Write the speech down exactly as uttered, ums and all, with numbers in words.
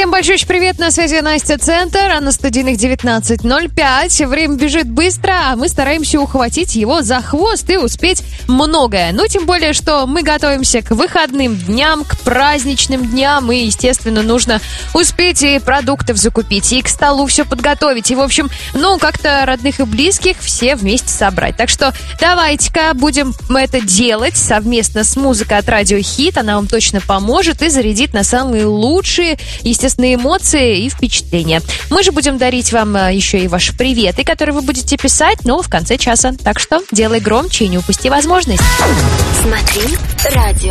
Всем большой привет, на связи Настя Центр, а на студийных девятнадцать ноль пять. Время бежит быстро, а мы стараемся ухватить его за хвост и успеть многое. Ну, тем более, что мы готовимся к выходным дням, к праздничным дням, и, естественно, нужно успеть и продуктов закупить, и к столу все подготовить, и, в общем, ну, как-то родных и близких все вместе собрать. Так что давайте-ка будем это делать совместно с музыкой от Радио Хит. Она вам точно поможет и зарядит на самые лучшие, естественно, эмоции и впечатления. Мы же будем дарить вам еще и ваши приветы, которые вы будете писать, но в конце часа. Так что делай громче и не упусти возможность. Смотри радио.